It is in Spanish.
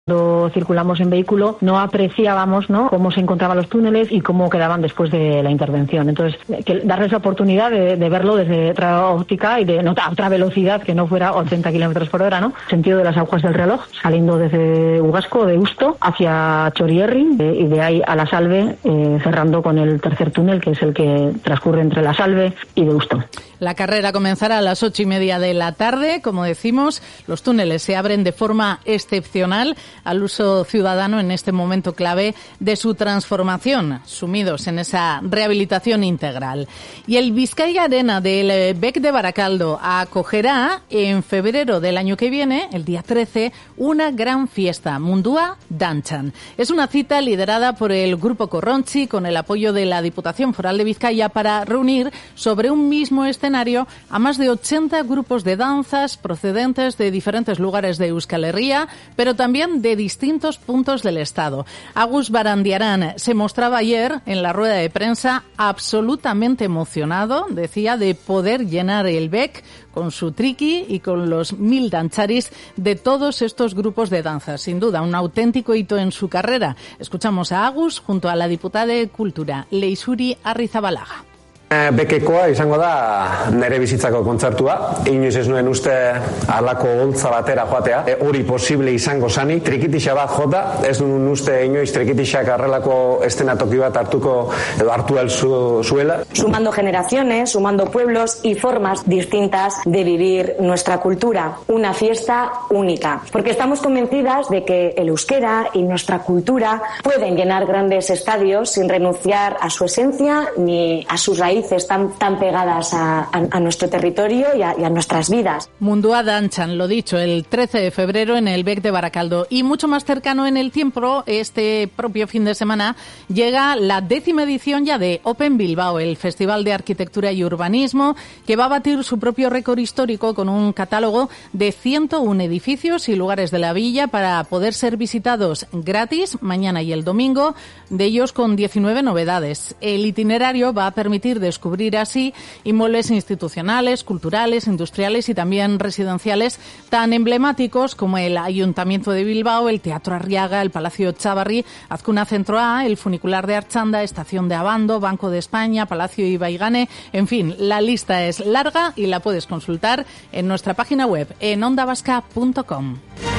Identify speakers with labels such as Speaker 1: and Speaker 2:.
Speaker 1: Cuando circulamos en vehículo no apreciábamos, ¿no?, cómo se encontraban los túneles y cómo quedaban después de la intervención. Entonces, darles la oportunidad de verlo desde otra óptica y de otra velocidad que no fuera 80 kilómetros por hora, ¿no? Sentido de las agujas del reloj, saliendo desde Ugasco, de Usto, hacia Chorierri y de ahí a La Salve, cerrando con el tercer túnel, que es el que transcurre entre La Salve y de Usto.
Speaker 2: La carrera comenzará a las 8:30 de la tarde. Como decimos, los túneles se abren de forma excepcional al uso ciudadano en este momento clave de su transformación, sumidos en esa rehabilitación integral. Y el Bizkaia Arena del Bec de Barakaldo acogerá en febrero del año que viene, el día 13, una gran fiesta, Mundua Dantzan. Es una cita liderada por el Grupo Corronchi con el apoyo de la Diputación Foral de Vizcaya para reunir sobre un mismo escenario a más de 80 grupos de danzas procedentes de diferentes lugares de Euskal Herria, pero también de distintos puntos del Estado. Agus Barandiarán se mostraba ayer en la rueda de prensa absolutamente emocionado, decía, de poder llenar el Bec con su triqui y con los 1000 dancharis de todos estos grupos de danza. Sin duda, un auténtico hito en su carrera. Escuchamos a Agus junto a la diputada de Cultura, Leixuri Arrizabalaga.
Speaker 3: Bekekoa izango da nere bizitzako kontzertua. Inoiz ez nuen uste halako holtza batera joatea. Hori posible izango zani. Trikitixa bat jota, ez nuen uste inoiz trikitixak arrelako eszenatoki bat hartuko edo hartu zuela.
Speaker 4: Sumando generaciones, sumando pueblos y formas distintas de vivir nuestra cultura. Una fiesta única. Porque estamos convencidas de que el euskera y nuestra cultura pueden llenar grandes estadios sin renunciar a su esencia ni a sus raíces tan pegadas a nuestro territorio y a nuestras vidas.
Speaker 2: Mundua Dantzan, lo dicho, el 13 de febrero en el Bec de Barakaldo. Y mucho más cercano en el tiempo, este propio fin de semana, llega la 10ª edición ya de Open Bilbao, el Festival de Arquitectura y Urbanismo, que va a batir su propio récord histórico con un catálogo de 101 edificios y lugares de la villa para poder ser visitados gratis mañana y el domingo, de ellos con 19 novedades. El itinerario va a permitir descubrir así inmuebles institucionales, culturales, industriales y también residenciales tan emblemáticos como el Ayuntamiento de Bilbao, el Teatro Arriaga, el Palacio Txabarri, Azkuna Centro A, el Funicular de Artxanda, Estación de Abando, Banco de España, Palacio Ibaigane. En fin, la lista es larga y la puedes consultar en nuestra página web en ondavasca.com.